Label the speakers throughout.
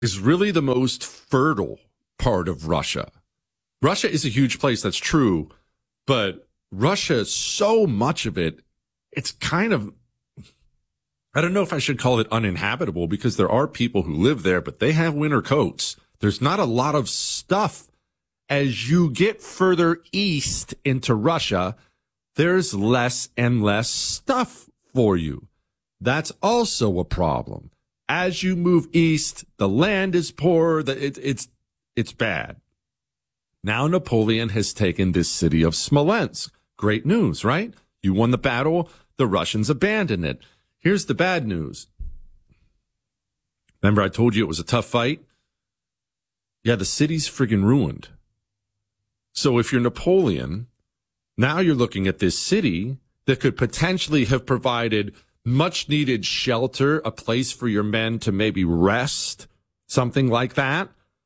Speaker 1: is really the most fertile part of Russia. Russia is a huge place, that's true, but Russia, so much of it, it's kind of, I don't know if I should call it uninhabitable, because there are people who live there, but they have winter coats. There's not a lot of stuff. As you get further east into Russia, there's less and less stuff for you. That's also a problem. As you move east, the land is poor. It's bad. Now Napoleon has taken this city of Smolensk. Great news, right? You won the battle. The Russians abandoned it. Here's the bad news. Remember I told you it was a tough fight? Yeah, the city's friggin' ruined. So if you're Napoleon, now you're looking at this city that could potentially have provided much needed shelter, a place for your men to maybe rest, something like that.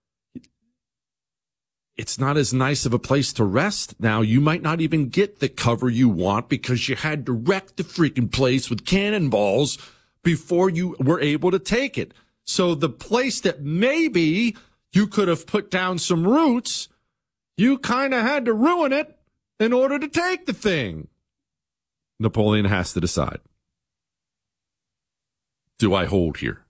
Speaker 1: It's not as nice of a place to rest now. You might not even get the cover you want because you had to wreck the freaking place with cannonballs before you were able to take it. So the place that maybe you could have put down some roots, you kind of had to ruin it in order to take the thing. Napoleon has to decide. Do I hold here?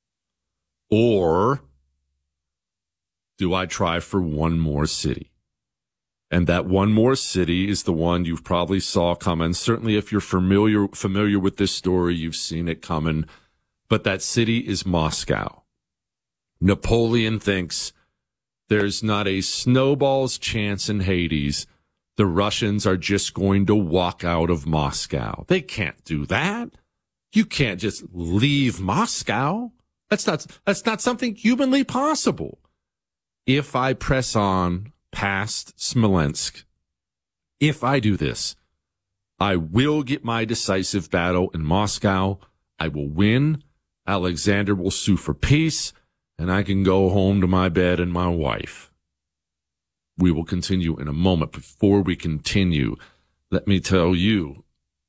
Speaker 1: Or do I try for one more city? And that one more city is the one you've probably saw coming. Certainly if you're familiar with this story, you've seen it coming. But that city is Moscow. Napoleon thinks there's not a snowball's chance in Hades the Russians are just going to walk out of Moscow. They can't do that. You can't just leave Moscow. That's not something humanly possible. If I press on past Smolensk, if I do this, I will get my decisive battle in Moscow. I will win. Alexander will sue for peace, and I can go home to my bed and my wife. We will continue in a moment. Before we continue, let me tell you,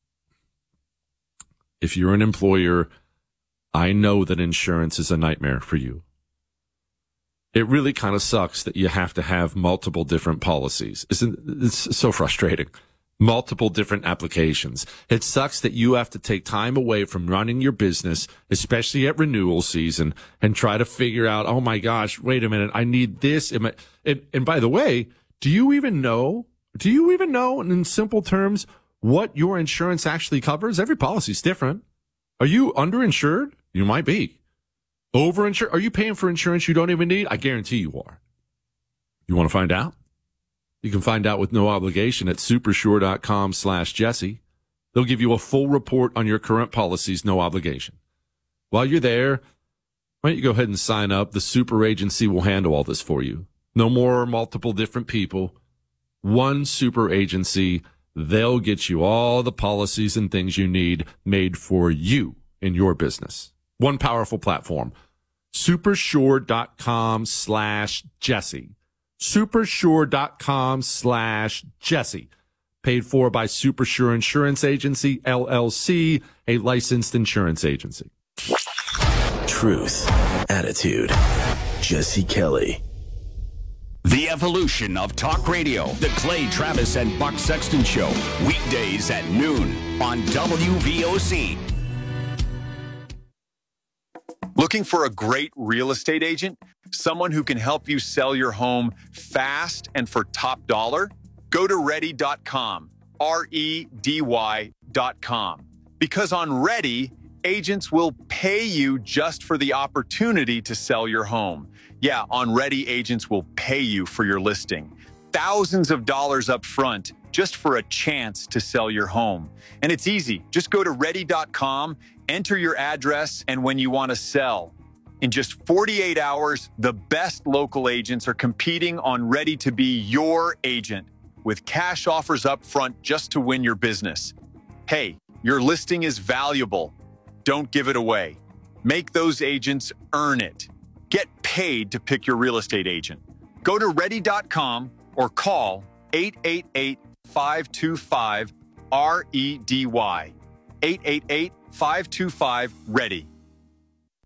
Speaker 1: if you're an employer, I know that insurance is a nightmare for you. It really kind of sucks that you have to have multiple different policies. It's so frustrating. Multiple different applications. It sucks that you have to take time away from running your business, especially at renewal season, and try to figure out, oh my gosh, wait a minute, I need this. And by the way, do you even know in simple terms what your insurance actually covers? Every policy is different. Are you underinsured? You might be. Overinsured? Are you paying for insurance you don't even need? I guarantee you are. You want to find out? You can find out with no obligation at supersure.com/Jesse. They'll give you a full report on your current policies, no obligation. While you're there, why don't you go ahead and sign up? The super agency will handle all this for you. No more multiple different people. One super agency. They'll get you all the policies and things you need made for you in your business. One powerful platform. Supersure.com/Jesse. Supersure.com/Jesse. Paid for by Supersure Insurance Agency, LLC, a licensed insurance agency.
Speaker 2: Truth, attitude, Jesse Kelly.
Speaker 3: The evolution of talk radio. The Clay Travis and Buck Sexton Show. Weekdays at noon on WVOC.
Speaker 4: Looking for a great real estate agent? Someone who can help you sell your home fast and for top dollar? Go to ready.com, REDY.com. Because on Ready, agents will pay you just for the opportunity to sell your home. Yeah, on Ready, agents will pay you for your listing. Thousands of dollars up front just for a chance to sell your home. And it's easy. Just go to ready.com, enter your address, and when you want to sell. In just 48 hours, the best local agents are competing on Ready to be your agent with cash offers up front just to win your business. Hey, your listing is valuable. Don't give it away. Make those agents earn it. Get paid to pick your real estate agent. Go to ready.com or call 888-525-REDY. 888-525-READY.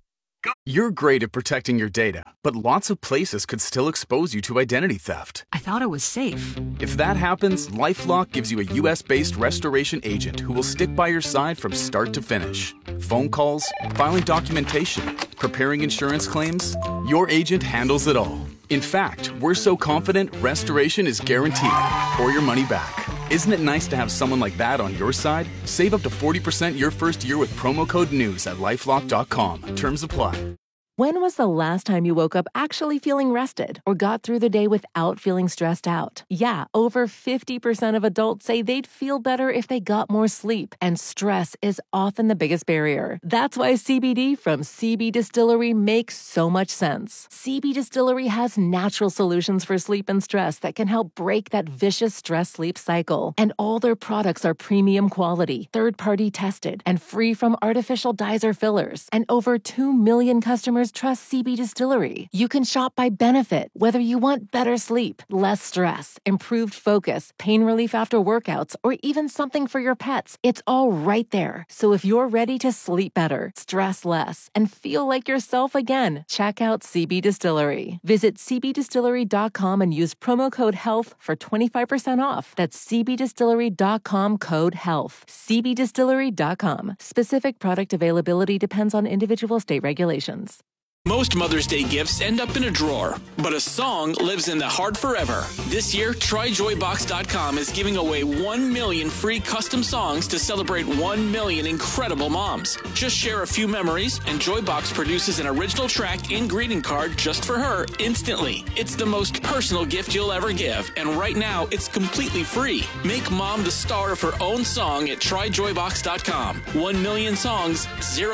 Speaker 5: You're great at protecting your data, but lots of places could still expose you to identity theft.
Speaker 6: I thought it was safe.
Speaker 5: If that happens, LifeLock gives you a U.S.-based restoration agent who will stick by your side from start to finish. Phone calls, filing documentation, preparing insurance claims, your agent handles it all. In fact, we're so confident restoration is guaranteed or your money back. Isn't it nice to have someone like that on your side? Save up to 40% your first year with promo code NEWS at LifeLock.com. Terms apply.
Speaker 7: When was the last time you woke up actually feeling rested or got through the day without feeling stressed out? Yeah, over 50% of adults say they'd feel better if they got more sleep, and stress is often the biggest barrier. That's why CBD from CB Distillery makes so much sense. CB Distillery has natural solutions for sleep and stress that can help break that vicious stress-sleep cycle. And all their products are premium quality, third-party tested, and free from artificial dyes or fillers. And over 2 million customers trust CB Distillery. You can shop by benefit, whether you want better sleep, less stress, improved focus, pain relief after workouts, or even something for your pets. It's all right there. So if you're ready to sleep better, stress less, and feel like yourself again, check out CB Distillery. Visit cbdistillery.com and use promo code HEALTH for 25% off. That's cbdistillery.com code HEALTH. cbdistillery.com. Specific product availability depends on individual state regulations.
Speaker 8: Most Mother's Day gifts end up in a drawer, but a song lives in the heart forever. This year, TryJoyBox.com is giving away 1 million free custom songs to celebrate 1 million incredible moms. Just share a few memories, and Joybox produces an original track and greeting card just for her instantly. It's the most personal gift you'll ever give, and right now, it's completely free. Make mom the star of her own song at TryJoyBox.com. 1 million songs,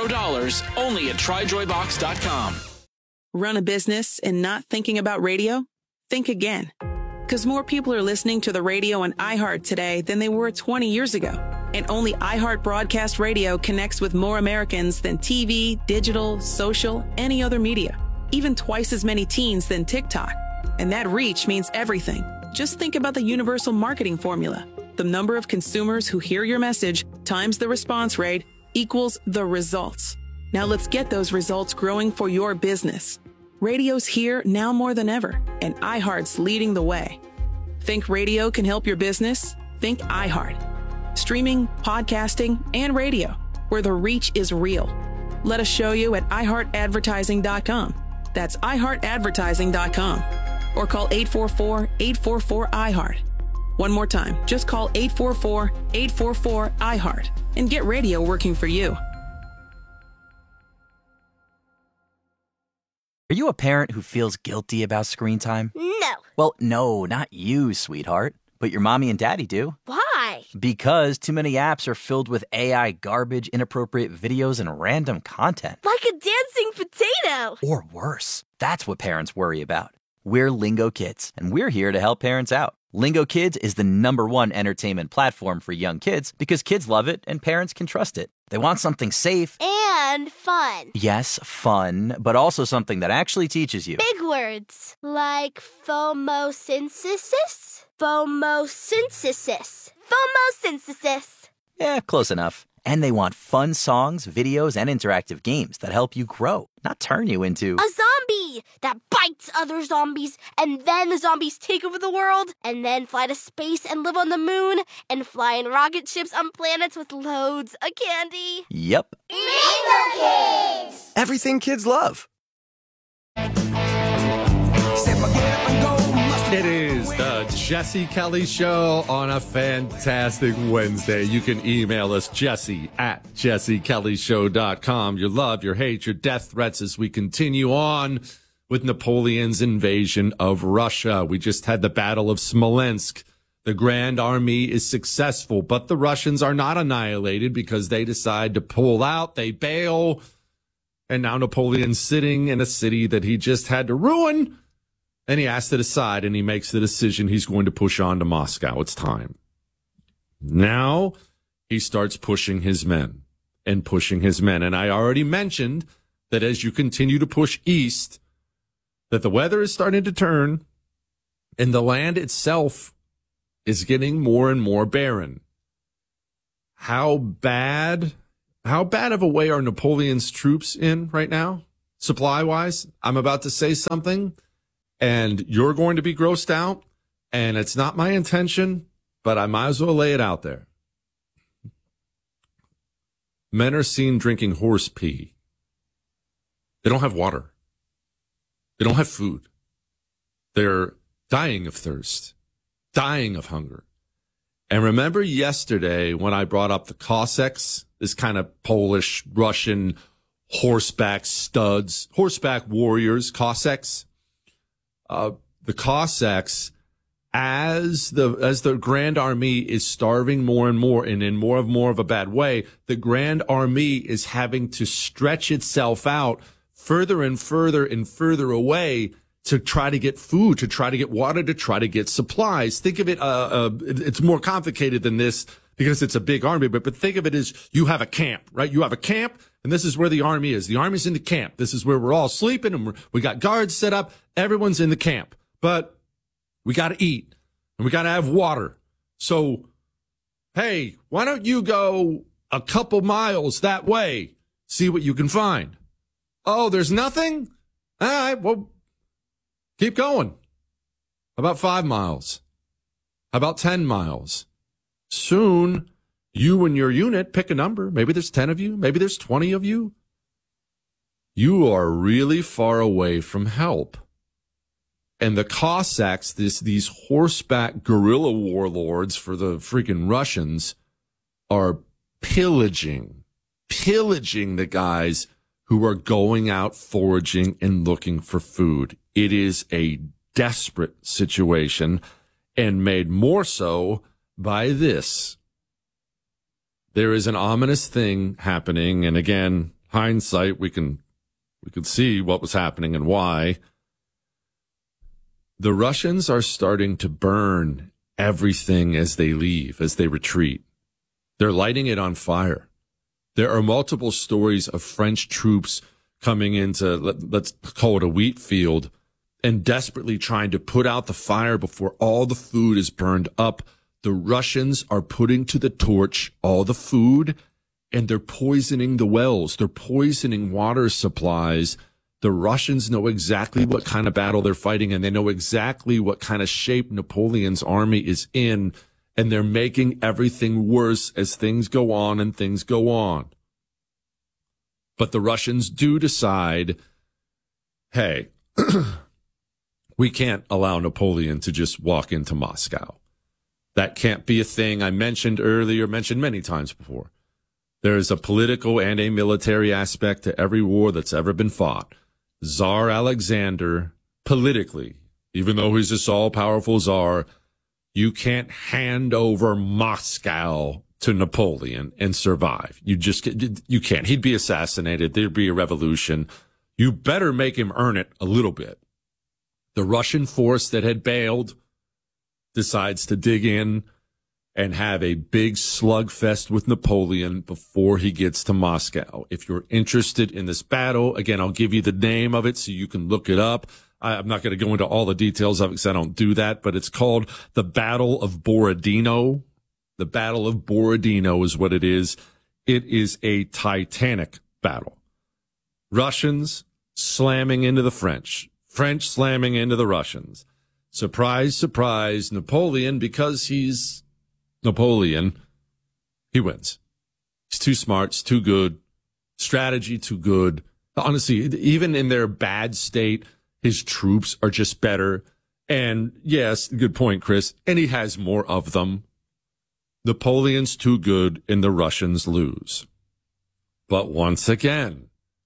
Speaker 8: $0, only at TryJoyBox.com.
Speaker 6: Run a business and not thinking about radio? Think again. Because more people are listening to the radio on iHeart today than they were 20 years ago. And only iHeart Broadcast Radio connects with more Americans than TV, digital, social, any other media. Even twice as many teens than TikTok. And that reach means everything. Just think about the universal marketing formula. The number of consumers who hear your message times the response rate equals the results. Now let's get those results growing for your business. Radio's here now more than ever, and iHeart's leading the way. Think radio can help your business? Think iHeart. Streaming, podcasting, and radio, where the reach is real. Let us show you at iHeartAdvertising.com. That's iHeartAdvertising.com. Or call 844-844-iHeart. One more time, just call 844-844-iHeart and get radio working for you.
Speaker 9: Are you a parent who feels guilty about screen time?
Speaker 10: No.
Speaker 9: Well, no, not you, sweetheart. But your mommy and daddy do.
Speaker 10: Why?
Speaker 9: Because too many apps are filled with AI garbage, inappropriate videos, and random content.
Speaker 10: Like a dancing potato.
Speaker 9: Or worse. That's what parents worry about. We're Lingo Kids, and we're here to help parents out. Lingo Kids is the #1 entertainment platform for young kids because kids love it and parents can trust it. They want something safe.
Speaker 10: And fun.
Speaker 9: Yes, fun, but also something that actually teaches you.
Speaker 10: Big words. Like phomosynthesis? Phomosynthesis. Phomosynthesis.
Speaker 9: Yeah, close enough. And they want fun songs, videos, and interactive games that help you grow, not turn you into
Speaker 10: a zombie that bites other zombies, and then the zombies take over the world, and then fly to space and live on the moon, and fly in rocket ships on planets with loads of candy.
Speaker 9: Yep.
Speaker 10: Lingo Kids!
Speaker 2: Everything kids love.
Speaker 1: It is the Jesse Kelly Show on a fantastic Wednesday. You can email us, jesse@jessekellyshow.com. Your love, your hate, your death threats as we continue on with Napoleon's invasion of Russia. We just had the Battle of Smolensk. The Grand Army is successful, but the Russians are not annihilated because they decide to pull out. They bail. And now Napoleon's sitting in a city that he just had to ruin. And he has to decide, and he makes the decision he's going to push on to Moscow. It's time. Now he starts pushing his men and pushing his men. And I already mentioned that as you continue to push east, that the weather is starting to turn and the land itself is getting more and more barren. How bad of a way are Napoleon's troops in right now? supply-wise, I'm about to say something, and you're going to be grossed out, and it's not my intention, but I might as well lay it out there. Men are seen drinking horse pee. They don't have water. They don't have food. They're dying of thirst, dying of hunger. And remember yesterday when I brought up the Cossacks, this kind of Polish, Russian horseback studs, horseback warriors, Cossacks? The Cossacks, as the Grand Army is starving more and more and in more of a bad way, the Grand Army is having to stretch itself out further and further and further away to try to get food, to try to get water, to try to get supplies. Think of it, it's more complicated than this because it's a big army, but think of it as you have a camp, right? You have a camp, and this is where the army is. The army's in the camp. This is where we're all sleeping, and we got guards set up. Everyone's in the camp. But we got to eat, and we got to have water. So, hey, why don't you go a couple miles that way, see what you can find? Oh, there's nothing? All right, well, keep going. How about 5 miles? How about 10 miles? Soon, you and your unit, pick a number. Maybe there's 10 of you. Maybe there's 20 of you. You are really far away from help. And the Cossacks, these horseback guerrilla warlords for the freaking Russians, are pillaging the guys who are going out foraging and looking for food. It is a desperate situation, and made more so by this. There is an ominous thing happening, and again, hindsight, we can see what was happening and why. The Russians are starting to burn everything as they leave, as they retreat. They're lighting it on fire. There are multiple stories of French troops coming into, let's call it a wheat field, and desperately trying to put out the fire before all the food is burned up. The Russians are putting to the torch all the food, and they're poisoning the wells. They're poisoning water supplies. The Russians know exactly what kind of battle they're fighting, and they know exactly what kind of shape Napoleon's army is in, and they're making everything worse as things go on and things go on. But the Russians do decide, hey, we can't allow Napoleon to just walk into Moscow. That can't be a thing. I mentioned many times before. There is a political and a military aspect to every war that's ever been fought. Tsar Alexander, politically, even though he's this all-powerful Tsar, you can't hand over Moscow to Napoleon and survive. You can't. He'd be assassinated. There'd be a revolution. You better make him earn it a little bit. The Russian force that had bailed decides to dig in and have a big slugfest with Napoleon before he gets to Moscow. If you're interested in this battle, again, I'll give you the name of it so you can look it up. I'm not going to go into all the details of it because I don't do that, but it's called the Battle of Borodino. The Battle of Borodino is what it is. It is a titanic battle. Russians slamming into the French. French slamming into the Russians. Surprise, surprise, Napoleon, because he's Napoleon, he wins. He's too smart, he's too good, strategy too good. Honestly, even in their bad state, his troops are just better. And yes, good point, Chris, and he has more of them. Napoleon's too good and the Russians lose. But once again,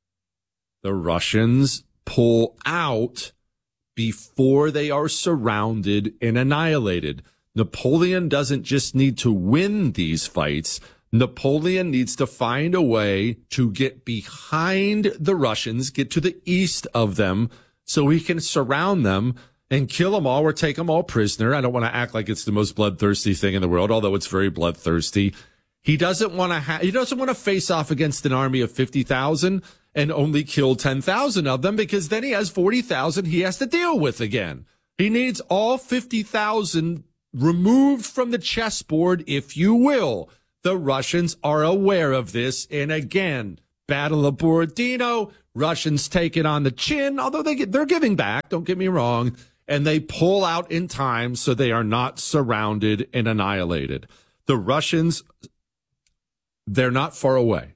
Speaker 1: the Russians pull out before they are surrounded and annihilated. Napoleon doesn't just need to win these fights. Napoleon needs to find a way to get behind the Russians, get to the east of them, so he can surround them and kill them all or take them all prisoner. I don't want to act like it's the most bloodthirsty thing in the world, although it's very bloodthirsty. He doesn't want to face off against an army of 50,000 and only kill 10,000 of them, because then he has 40,000 he has to deal with again. He needs all 50,000 removed from the chessboard, if you will. The Russians are aware of this. And again, Battle of Borodino, Russians take it on the chin, although they're giving back, don't get me wrong, and they pull out in time so they are not surrounded and annihilated. The Russians, they're not far away.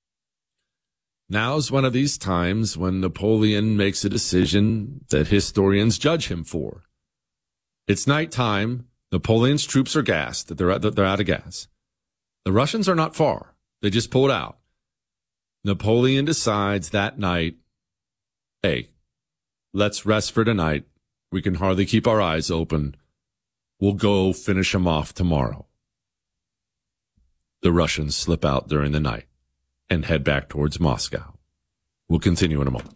Speaker 1: Now's one of these times when Napoleon makes a decision that historians judge him for. It's nighttime. Napoleon's troops are gassed. They're out of gas. The Russians are not far. They just pulled out. Napoleon decides that night, hey, let's rest for tonight. We can hardly keep our eyes open. We'll go finish them off tomorrow. The Russians slip out during the night and head back towards Moscow. We'll continue in a moment.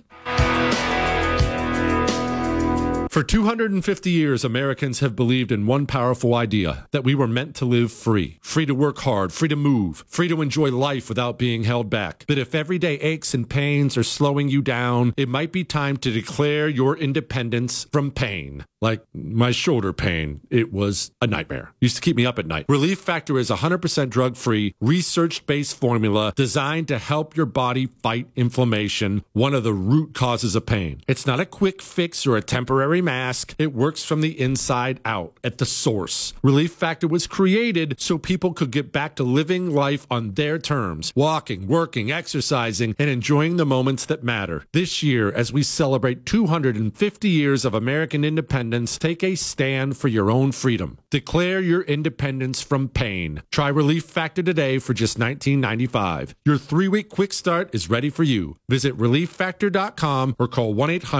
Speaker 1: For 250 years, Americans have believed in one powerful idea, that we were meant to live free. Free to work hard, free to move, free to enjoy life without being held back. But if everyday aches and pains are slowing you down, it might be time to declare your independence from pain. Like my shoulder pain, it was a nightmare. Used to keep me up at night. Relief Factor is 100% drug-free, research-based formula designed to help your body fight inflammation, one of the root causes of pain. It's not a quick fix or a temporary mask. It works from the inside out at the source. Relief Factor was created so people could get back to living life on their terms, walking, working, exercising, and enjoying the moments that matter. This year, as we celebrate 250 years of American independence, take a stand for your own freedom. Declare your independence from pain. Try Relief Factor today for just $19.95. Your 3-week quick start is ready for you. Visit ReliefFactor.com or call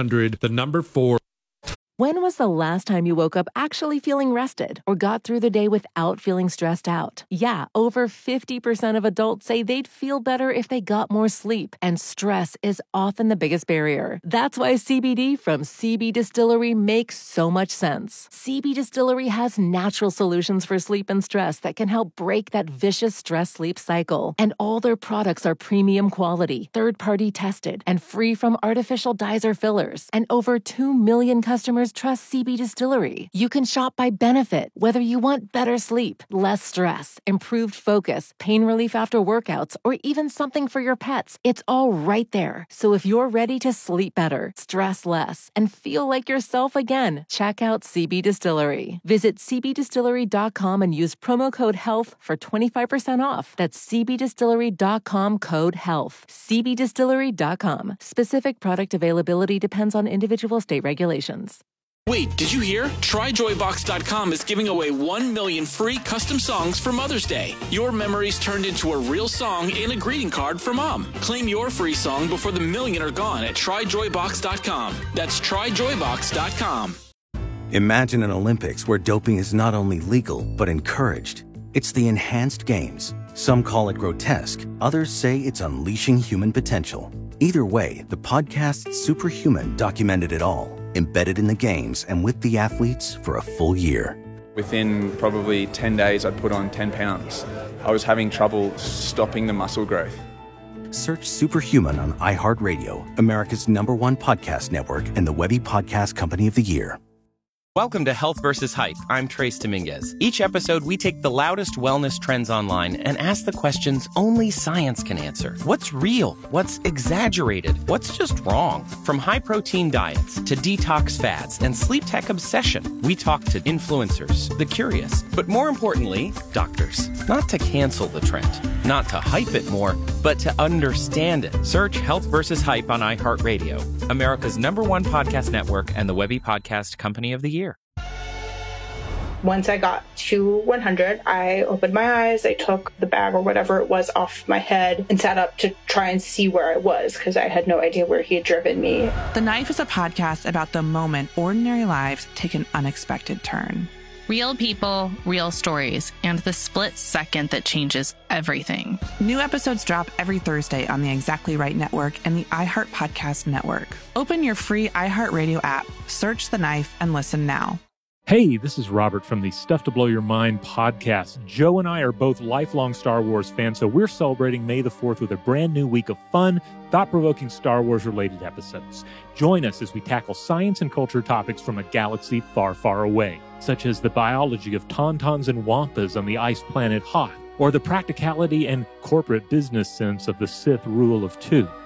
Speaker 1: 1-800-4.
Speaker 7: When was the last time you woke up actually feeling rested or got through the day without feeling stressed out? Yeah, over 50% of adults say they'd feel better if they got more sleep, and stress is often the biggest barrier. That's why CBD from CB Distillery makes so much sense. CB Distillery has natural solutions for sleep and stress that can help break that vicious stress-sleep cycle. And all their products are premium quality, third-party tested, and free from artificial dyes or fillers. And over 2 million customers trust CB Distillery. You can shop by benefit, whether you want better sleep, less stress, improved focus, pain relief after workouts, or even something for your pets. It's all right there. So if you're ready to sleep better, stress less, and feel like yourself again, check out CB Distillery. Visit cbdistillery.com and use promo code HEALTH for 25% off. That's cbdistillery.com code HEALTH. cbdistillery.com. Specific product availability depends on individual state regulations.
Speaker 8: Wait, did you hear? TryJoyBox.com is giving away 1 million free custom songs for Mother's Day. Your memories turned into a real song and a greeting card for Mom. Claim your free song before the million are gone at TryJoyBox.com. That's TryJoyBox.com.
Speaker 11: Imagine an Olympics where doping is not only legal, but encouraged. It's the Enhanced Games. Some call it grotesque. Others say it's unleashing human potential. Either way, the podcast Superhuman documented it all, embedded in the games and with the athletes for a full year.
Speaker 12: Within probably 10 days, I'd put on 10 pounds. I was having trouble stopping the muscle growth.
Speaker 11: Search Superhuman on iHeartRadio, America's #1 podcast network and the Webby Podcast Company of the Year.
Speaker 13: Welcome to Health vs. Hype. I'm Trace Dominguez. Each episode, we take the loudest wellness trends online and ask the questions only science can answer. What's real? What's exaggerated? What's just wrong? From high-protein diets to detox fads and sleep tech obsession, we talk to influencers, the curious, but more importantly, doctors. Not to cancel the trend, not to hype it more, but to understand it. Search Health vs. Hype on iHeartRadio, America's #1 podcast network and the Webby Podcast Company of the Year.
Speaker 14: Once I got to 100, I opened my eyes, I took the bag or whatever it was off my head and sat up to try and see where I was because I had no idea where he had driven me.
Speaker 15: The Knife is a podcast about the moment ordinary lives take an unexpected turn.
Speaker 16: Real people, real stories, and the split second that changes everything.
Speaker 15: New episodes drop every Thursday on the Exactly Right Network and the iHeart Podcast Network. Open your free iHeartRadio app, search The Knife, and listen now.
Speaker 17: Hey, this is Robert from the Stuff to Blow Your Mind podcast. Joe and I are both lifelong Star Wars fans, so we're celebrating May the 4th with a brand new week of fun, thought-provoking Star Wars-related episodes. Join us as we tackle science and culture topics from a galaxy far, far away, such as the biology of tauntauns and wampas on the ice planet Hoth, or the practicality and corporate business sense of the Sith rule of 2.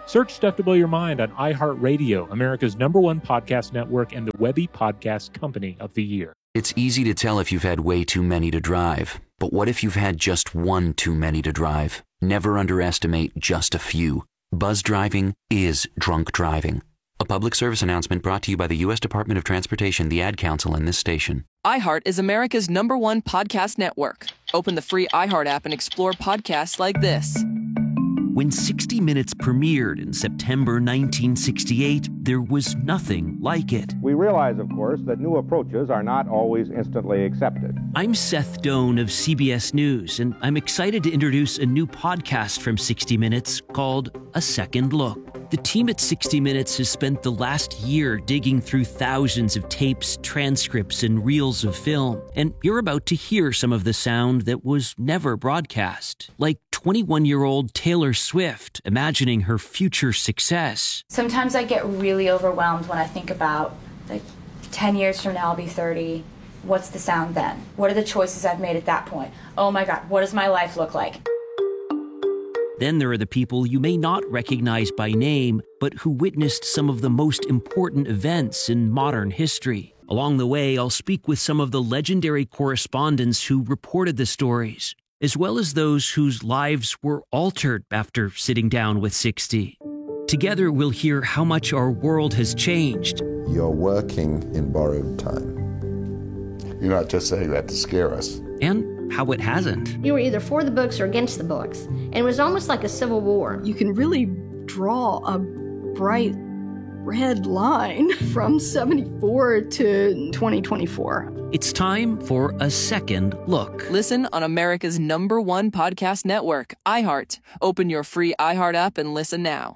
Speaker 17: Search Stuff to Blow Your Mind on iHeartRadio, America's #1 podcast network and the Webby Podcast Company of the Year.
Speaker 18: It's easy to tell if you've had way too many to drive. But what if you've had just one too many to drive? Never underestimate just a few. Buzz driving is drunk driving. A public service announcement brought to you by the U.S. Department of Transportation, the Ad Council, and this station.
Speaker 19: iHeart is America's #1 podcast network. Open the free iHeart app and explore podcasts like this.
Speaker 20: When 60 Minutes premiered in September 1968, there was nothing like it.
Speaker 21: We realize, of course, that new approaches are not always instantly accepted.
Speaker 20: I'm Seth Doan of CBS News, and I'm excited to introduce a new podcast from 60 Minutes called A Second Look. The team at 60 Minutes has spent the last year digging through thousands of tapes, transcripts, and reels of film, and you're about to hear some of the sound that was never broadcast, like 21-year-old Taylor Swift imagining her future success.
Speaker 22: Sometimes I get really overwhelmed when I think about, 10 years from now I'll be 30. What's the sound then? What are the choices I've made at that point? Oh my God, what does my life look like?
Speaker 20: Then there are the people you may not recognize by name, but who witnessed some of the most important events in modern history. Along the way, I'll speak with some of the legendary correspondents who reported the stories, as well as those whose lives were altered after sitting down with 60. Together, we'll hear how much our world has changed.
Speaker 23: You're working in borrowed time. You're not just saying that to scare us.
Speaker 20: And how it hasn't.
Speaker 24: You were either for the books or against the books, and it was almost like a civil war.
Speaker 25: You can really draw a bright red line from 74 to 2024.
Speaker 20: It's time for A Second Look.
Speaker 19: Listen on America's #1 podcast network, iHeart. Open your free iHeart app and listen now.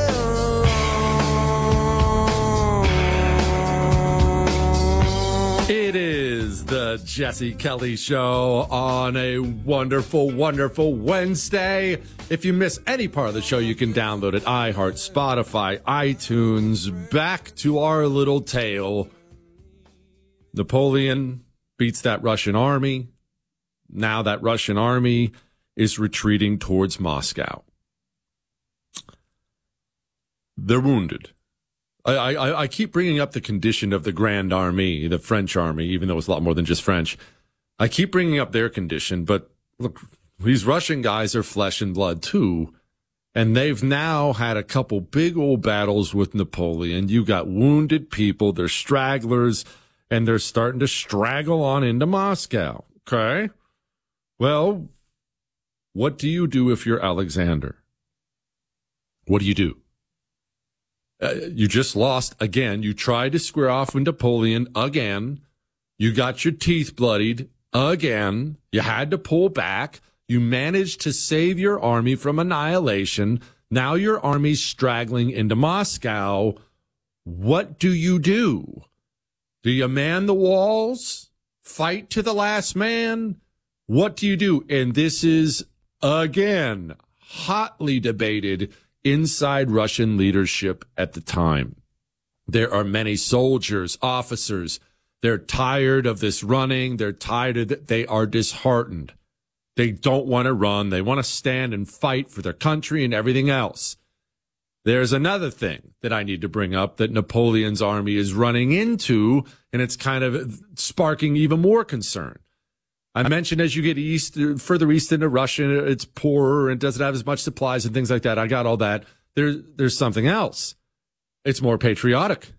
Speaker 1: It is the Jesse Kelly Show on a wonderful, wonderful Wednesday. If you miss any part of the show, you can download it. iHeart, Spotify, iTunes. Back to our little tale. Napoleon beats that Russian army. Now that Russian army is retreating towards Moscow. They're wounded. I keep bringing up the condition of the Grand Army, the French army, even though it's a lot more than just French. I keep bringing up their condition, but look, these Russian guys are flesh and blood too, and they've now had a couple big old battles with Napoleon. You got wounded people, they're stragglers, and they're starting to straggle on into Moscow, okay? Well, what do you do if you're Alexander? What do you do? You just lost again. You tried to square off with Napoleon again. You got your teeth bloodied again. You had to pull back. You managed to save your army from annihilation. Now your army's straggling into Moscow. What do? Do you man the walls? Fight to the last man? What do you do? And this is, again, hotly debated inside Russian leadership at the time. There are many soldiers, officers. They're tired of this running. They're tired of it. They are disheartened. They don't want to run. They want to stand and fight for their country and everything else. There's another thing that I need to bring up that Napoleon's army is running into, and it's kind of sparking even more concern. I mentioned as you get further east into Russia, it's poorer and doesn't have as much supplies and things like that. I got all that. There's something else. It's more patriotic.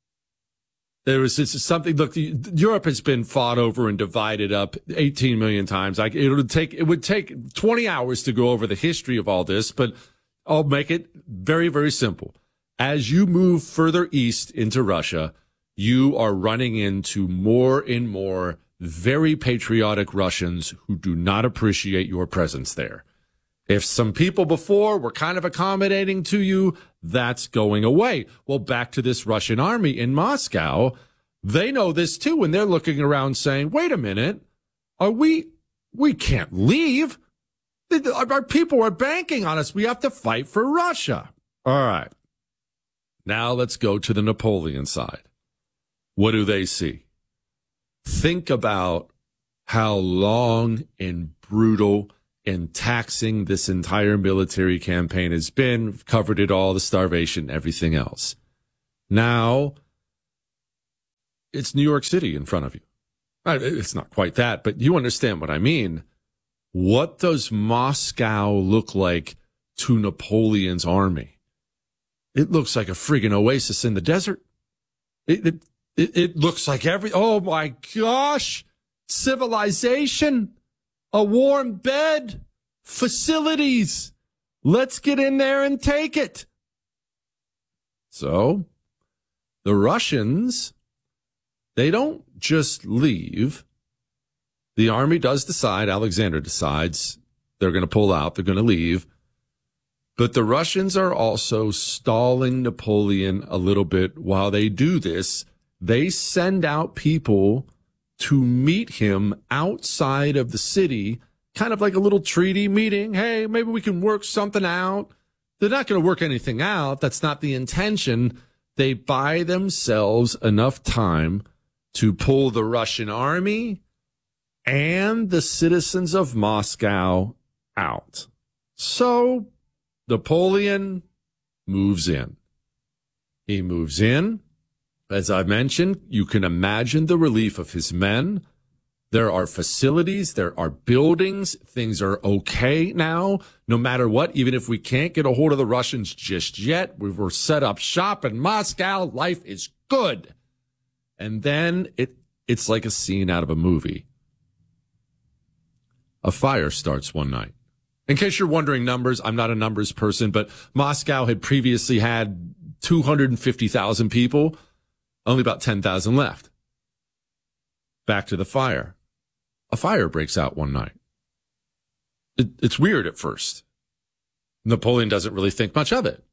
Speaker 1: It's something. Look, Europe has been fought over and divided up 18 million times. It would take 20 hours to go over the history of all this, but I'll make it very, very simple. As you move further east into Russia, you are running into more and more very patriotic Russians who do not appreciate your presence there. If some people before were kind of accommodating to you, that's going away. Well, back to this Russian army in Moscow, they know this too, and they're looking around saying, wait a minute, we can't leave. Our people are banking on us. We have to fight for Russia. All right. Now let's go to the Napoleon side. What do they see? Think about how long and brutal and taxing this entire military campaign has been. We've covered it all, the starvation, everything else. Now, it's New York City in front of you. It's not quite that, but you understand what I mean. What does Moscow look like to Napoleon's army? It looks like a friggin' oasis in the desert. It looks like oh my gosh, civilization, a warm bed, facilities. Let's get in there and take it. So the Russians, they don't just leave. The army does decide, Alexander decides they're going to pull out, they're going to leave. But the Russians are also stalling Napoleon a little bit while they do this. They send out people to meet him outside of the city, kind of like a little treaty meeting. Hey, maybe we can work something out. They're not going to work anything out. That's not the intention. They buy themselves enough time to pull the Russian army and the citizens of Moscow out. So Napoleon moves in. He moves in. As I mentioned, you can imagine the relief of his men. There are facilities, there are buildings, things are okay now, no matter what. Even if we can't get a hold of the Russians just yet, we're set up shop in Moscow, life is good. And then it's like a scene out of a movie. A fire starts one night. In case you're wondering numbers, I'm not a numbers person, but Moscow had previously had 250,000 people, only about 10,000 left. Back to the fire. A fire breaks out one night. It's weird at first. Napoleon doesn't really think much of it.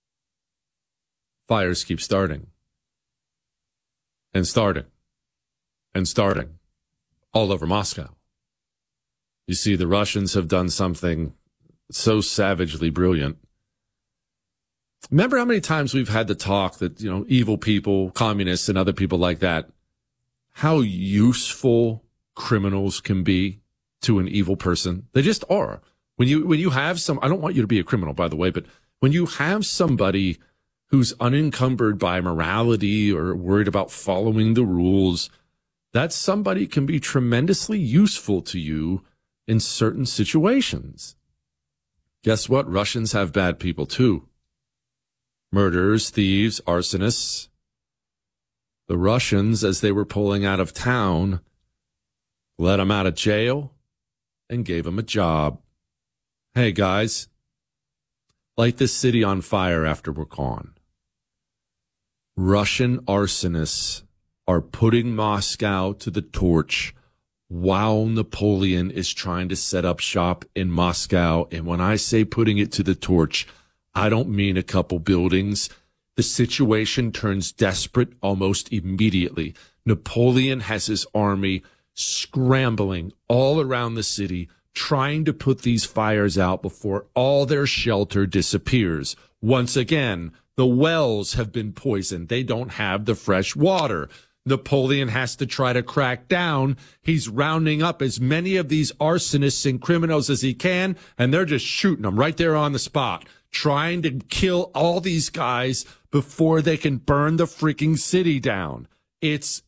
Speaker 1: Fires keep starting. And starting. And starting. All over Moscow. You see, the Russians have done something so savagely brilliant. Remember how many times we've had the talk that, evil people, communists and other people like that, how useful criminals can be to an evil person? They just are. When you have I don't want you to be a criminal, by the way, but when you have somebody who's unencumbered by morality or worried about following the rules, that somebody can be tremendously useful to you in certain situations. Guess what? Russians have bad people too. Murderers, thieves, arsonists. The Russians, as they were pulling out of town, let them out of jail and gave them a job. Hey, guys, light this city on fire after we're gone. Russian arsonists are putting Moscow to the torch while Napoleon is trying to set up shop in Moscow. And when I say putting it to the torch, I don't mean a couple buildings. The situation turns desperate almost immediately. Napoleon has his army scrambling all around the city, trying to put these fires out before all their shelter disappears. Once again, the wells have been poisoned. They don't have the fresh water. Napoleon has to try to crack down. He's rounding up as many of these arsonists and criminals as he can, and they're just shooting them right there on the spot, trying to kill all these guys before they can burn the freaking city down. It's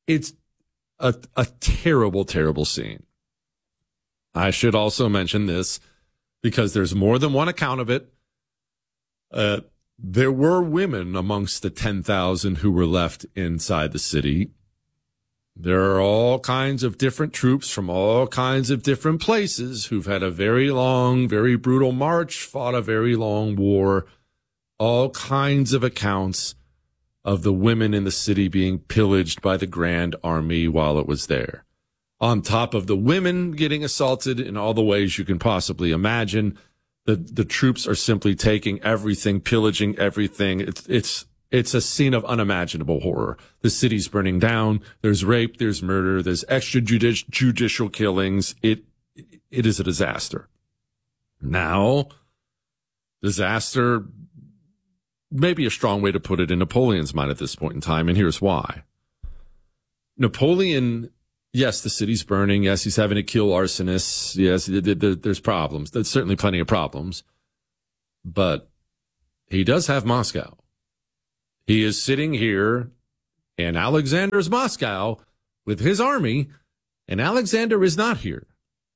Speaker 1: a terrible, terrible scene. I should also mention this because there's more than one account of it. There were women amongst the 10,000 who were left inside the city. There are all kinds of different troops from all kinds of different places who've had a very long, very brutal march, fought a very long war, all kinds of accounts of the women in the city being pillaged by the Grand Army while it was there. On top of the women getting assaulted in all the ways you can possibly imagine, the troops are simply taking everything, pillaging everything. It's a scene of unimaginable horror. The city's burning down. There's rape. There's murder. There's extrajudicial killings. It is a disaster. Now, disaster may be a strong way to put it in Napoleon's mind at this point in time, and here's why. Napoleon Yes, the city's burning. Yes, he's having to kill arsonists. Yes, there's problems. There's certainly plenty of problems. But he does have Moscow. He is sitting here in Alexander's Moscow with his army, and Alexander is not here.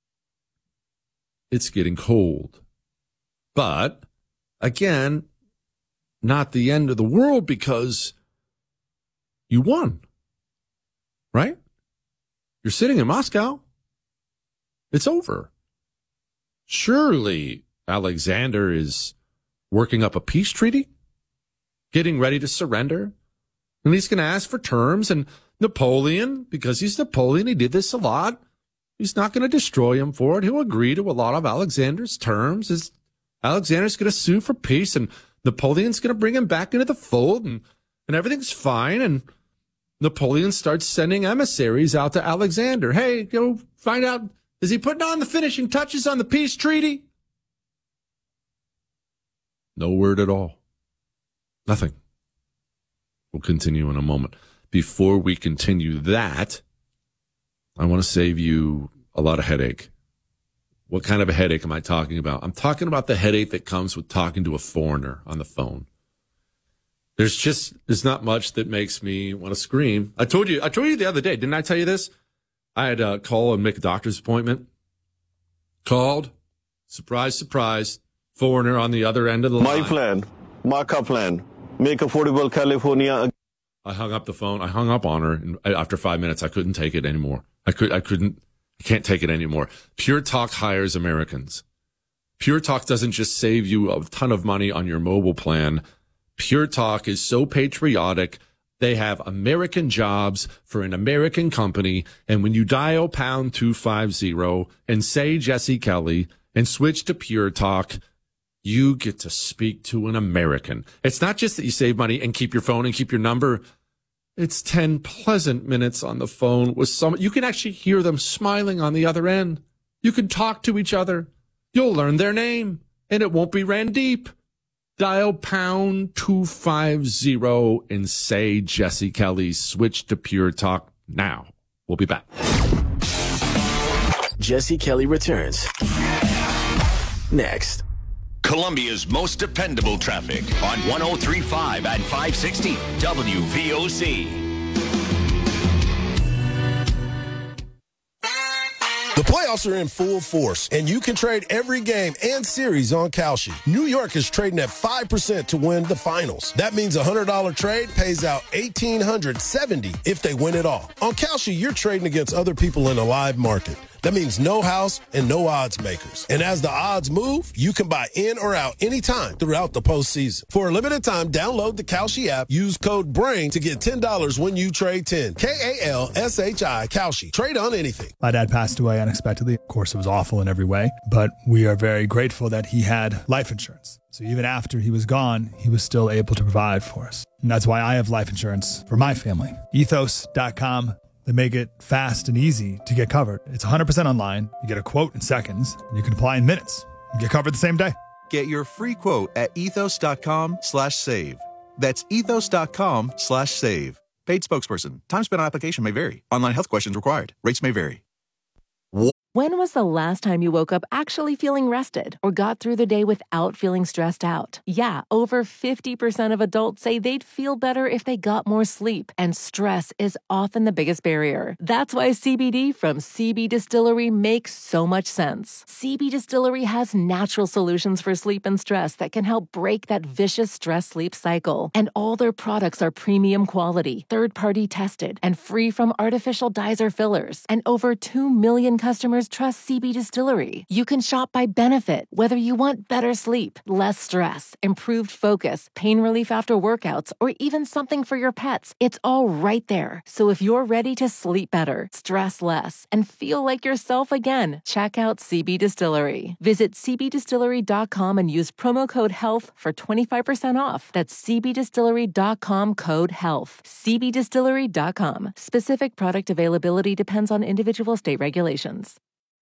Speaker 1: It's getting cold. But, again, not the end of the world because you won. Right? You're sitting in Moscow. It's over. Surely Alexander is working up a peace treaty, getting ready to surrender, and he's going to ask for terms. And Napoleon, because he's Napoleon, he did this a lot. He's not going to destroy him for it. He'll agree to a lot of Alexander's terms. Alexander's going to sue for peace, and Napoleon's going to bring him back into the fold, and everything's fine. And Napoleon starts sending emissaries out to Alexander. Hey, go find out, is he putting on the finishing touches on the peace treaty? No word at all. Nothing. We'll continue in a moment. Before we continue that, I want to save you a lot of headache. What kind of a headache am I talking about? I'm talking about the headache that comes with talking to a foreigner on the phone. There's not much that makes me want to scream. I told you the other day, didn't I tell you this? I had to call and make a doctor's appointment. Called, surprise, surprise, foreigner on the other end of the line.
Speaker 3: My plan, Marca plan, make affordable California.
Speaker 1: I hung up the phone. I hung up on her, and after 5 minutes, I couldn't take it anymore. I can't take it anymore. Pure Talk hires Americans. Pure Talk doesn't just save you a ton of money on your mobile plan. Pure Talk is so patriotic. They have American jobs for an American company. And when you dial pound 250 and say Jesse Kelly and switch to Pure Talk, you get to speak to an American. It's not just that you save money and keep your phone and keep your number. It's 10 pleasant minutes on the phone with someone. You can actually hear them smiling on the other end. You can talk to each other. You'll learn their name, and it won't be Randeep. Dial pound 250 and say Jesse Kelly. Switch to Pure Talk now. We'll be back.
Speaker 2: Jesse Kelly returns next.
Speaker 4: Columbia's most dependable traffic on 103.5 and 560 WVOC.
Speaker 5: The playoffs are in full force, and you can trade every game and series on Kalshi. New York is trading at 5% to win the finals. That means a $100 trade pays out $1,870 if they win it all. On Kalshi, you're trading against other people in a live market. That means no house and no odds makers. And as the odds move, you can buy in or out anytime throughout the postseason. For a limited time, download the Kalshi app, use code BRAIN to get $10 when you trade 10. Kalshi, Kalshi. Trade on anything.
Speaker 6: My dad passed away unexpectedly. Of course, it was awful in every way, but we are very grateful that he had life insurance. So even after he was gone, he was still able to provide for us. And that's why I have life insurance for my family. Ethos.com. They make it fast and easy to get covered. It's 100% online. You get a quote in seconds. And you can apply in minutes. You get covered the same day.
Speaker 9: Get your free quote at ethos.com/save. That's ethos.com/save. Paid spokesperson. Time spent on application may vary. Online health questions required. Rates may vary.
Speaker 7: When was the last time you woke up actually feeling rested or got through the day without feeling stressed out? Yeah, over 50% of adults say they'd feel better if they got more sleep, and stress is often the biggest barrier. That's why CBD from CB Distillery makes so much sense. CB Distillery has natural solutions for sleep and stress that can help break that vicious stress-sleep cycle. And all their products are premium quality, third-party tested, and free from artificial dyes or fillers. And over 2 million customers trust CB Distillery. You can shop by benefit, whether you want better sleep, less stress, improved focus, pain relief after workouts, or even something for your pets. It's all right there. So if you're ready to sleep better, stress less, and feel like yourself again, check out CB Distillery. Visit cbdistillery.com and use promo code HEALTH for 25% off. That's cbdistillery.com code HEALTH. cbdistillery.com. Specific product availability depends on individual state regulations.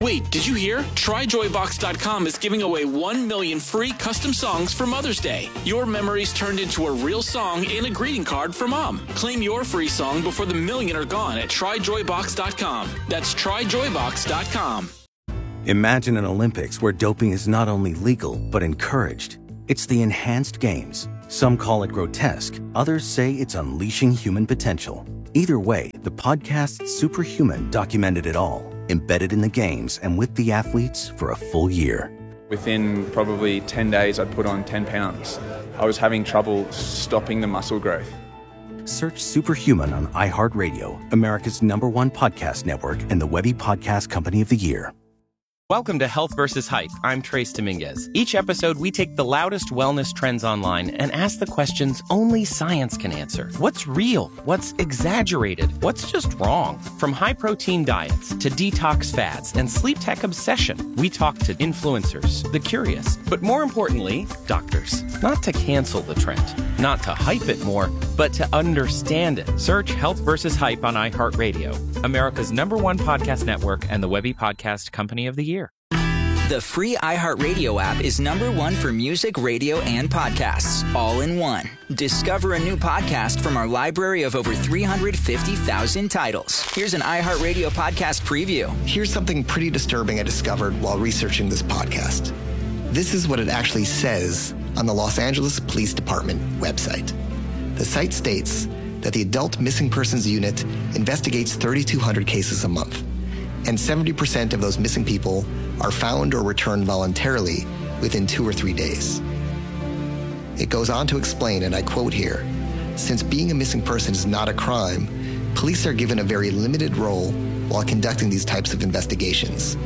Speaker 2: Wait, did you hear? TryJoyBox.com is giving away 1 million free custom songs for Mother's Day. Your memories turned into a real song and a greeting card for Mom. Claim your free song before the million are gone at TryJoyBox.com. That's TryJoyBox.com.
Speaker 8: Imagine an Olympics where doping is not only legal, but encouraged. It's the Enhanced Games. Some call it grotesque. Others say it's unleashing human potential. Either way, the podcast Superhuman documented it all, embedded in the games and with the athletes for a full year.
Speaker 10: Within probably 10 days, I'd put on 10 pounds. I was having trouble stopping the muscle growth.
Speaker 8: Search Superhuman on iHeartRadio, America's #1 podcast network, and the Webby Podcast Company of the Year.
Speaker 11: Welcome to Health vs. Hype. I'm Trace Dominguez. Each episode, we take the loudest wellness trends online and ask the questions only science can answer. What's real? What's exaggerated? What's just wrong? From high-protein diets to detox fads and sleep tech obsession, we talk to influencers, the curious, but more importantly, doctors. Not to cancel the trend, not to hype it more, but to understand it. Search Health vs. Hype on iHeartRadio, America's #1 podcast network and the Webby Podcast Company of the Year.
Speaker 12: The free iHeartRadio app is #1 for music, radio, and podcasts, all in one. Discover a new podcast from our library of over 350,000 titles. Here's an iHeartRadio podcast preview.
Speaker 13: Here's something pretty disturbing I discovered while researching this podcast. This is what it actually says on the Los Angeles Police Department website. The site states that the Adult Missing Persons Unit investigates 3,200 cases a month, and 70% of those missing people are found or returned voluntarily within 2 or 3 days. It goes on to explain, and I quote here, since being a missing person is not a crime, police are given a very limited role while conducting these types of investigations.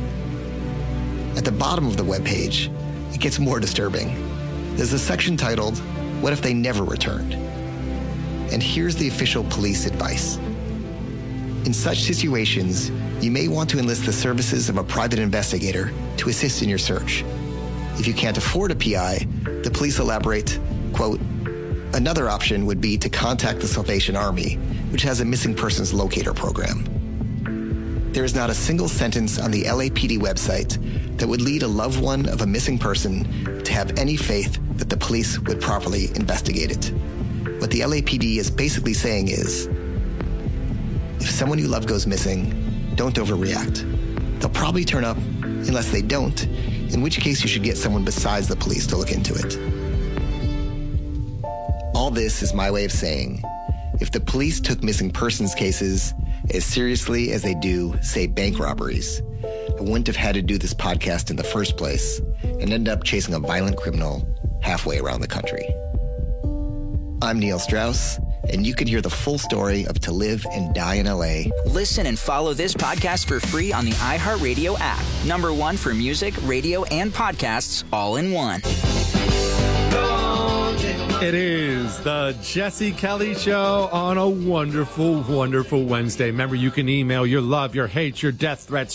Speaker 13: At the bottom of the webpage, it gets more disturbing. There's a section titled, What If They Never Returned? And here's the official police advice. In such situations, you may want to enlist the services of a private investigator to assist in your search. If you can't afford a PI, the police elaborate, quote, another option would be to contact the Salvation Army, which has a missing persons locator program. There is not a single sentence on the LAPD website that would lead a loved one of a missing person to have any faith that the police would properly investigate it. What the LAPD is basically saying is, if someone you love goes missing, don't overreact. They'll probably turn up unless they don't, in which case you should get someone besides the police to look into it. All this is my way of saying, if the police took missing persons cases as seriously as they do, say, bank robberies, I wouldn't have had to do this podcast in the first place and end up chasing a violent criminal halfway around the country. I'm Neil Strauss, and you can hear the full story of To Live and Die in LA.
Speaker 12: Listen and follow this podcast for free on the iHeartRadio app. #1 for music, radio, and podcasts, all in one.
Speaker 1: It is the Jesse Kelly Show on a wonderful, wonderful Wednesday. Remember, you can email your love, your hate, your death threats,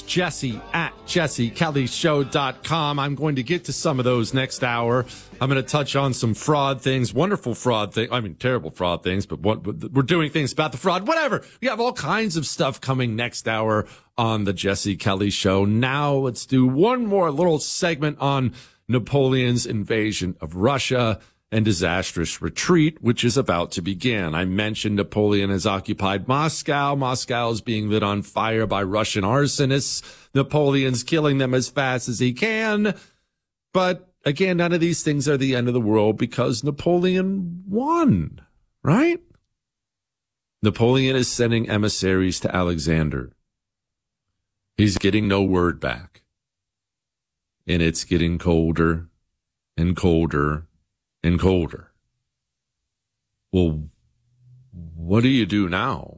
Speaker 1: jesse@jessekellyshow.com. I'm going to get to some of those next hour. I'm going to touch on some fraud things, wonderful fraud things. I mean, terrible fraud things, but we're doing things about the fraud, whatever. We have all kinds of stuff coming next hour on the Jesse Kelly Show. Now let's do one more little segment on Napoleon's invasion of Russia and disastrous retreat, which is about to begin. I mentioned Napoleon has occupied Moscow. Moscow is being lit on fire by Russian arsonists. Napoleon's killing them as fast as he can. But again, none of these things are the end of the world because Napoleon won, right? Napoleon is sending emissaries to Alexander. He's getting no word back. And it's getting colder and colder and colder. Well, what do you do now?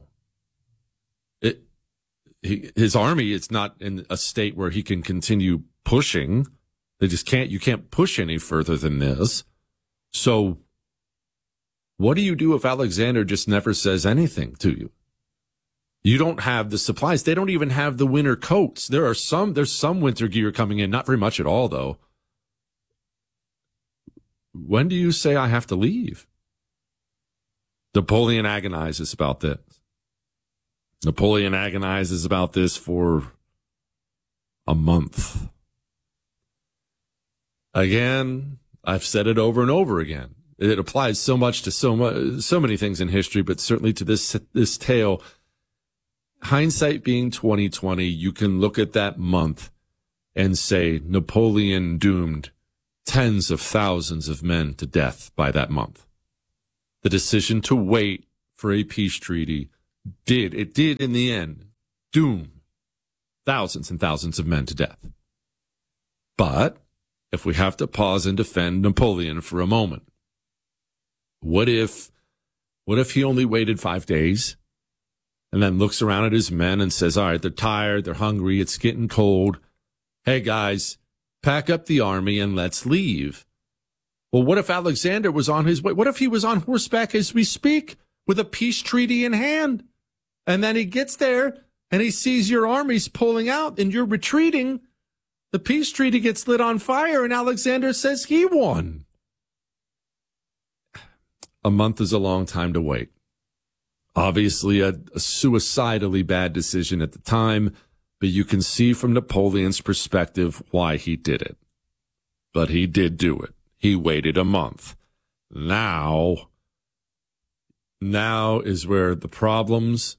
Speaker 1: His army is not in a state where he can continue pushing. They just can't, you can't push any further than this. So what do you do if Alexander just never says anything to you? You don't have the supplies. They don't even have the winter coats. There's some winter gear coming in, not very much at all though. When do you say I have to leave? Napoleon agonizes about this. Napoleon agonizes about this for A month. Again, I've said it over and over again. It applies so much to so many things in history, but certainly to this tale. Hindsight being 2020, you can look at that month and say Napoleon doomed tens of thousands of men to death by that month. The decision to wait for a peace treaty did in the end doom thousands and thousands of men to death. But if we have to pause and defend Napoleon for a moment, what if he only waited 5 days and then looks around at his men and says, all right, they're tired, they're hungry, it's getting cold. Hey guys, pack up the army and let's leave. Well, what if Alexander was on his way? What if he was on horseback as we speak with a peace treaty in hand? And then he gets there and he sees your armies pulling out and you're retreating. The peace treaty gets lit on fire and Alexander says he won. A month is a long time to wait. Obviously a suicidally bad decision at the time, but you can see from Napoleon's perspective why he did it. But he did do it. He waited a month. Now is where the problems,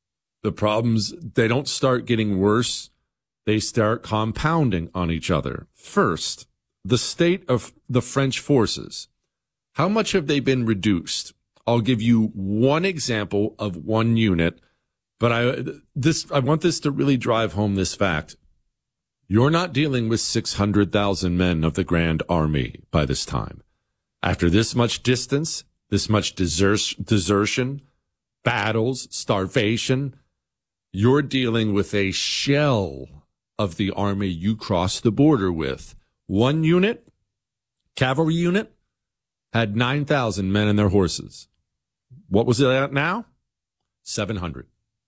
Speaker 1: they don't start getting worse. They start compounding on each other. First, the state of the French forces. How much have they been reduced? I'll give you one example of one unit, but I want this to really drive home this fact. You're not dealing with 600,000 men of the Grand Army by this time. After this much distance, this much desertion, battles, starvation, you're dealing with a shell of the army you crossed the border with. One unit, cavalry unit, had 9,000 men and their horses. What was it at now? 700.